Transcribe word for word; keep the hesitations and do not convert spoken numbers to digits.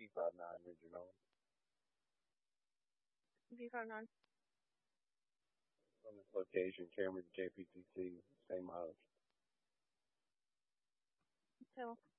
G five nine engine on. V five nine. On this location, Cameron J P T C, same mileage. So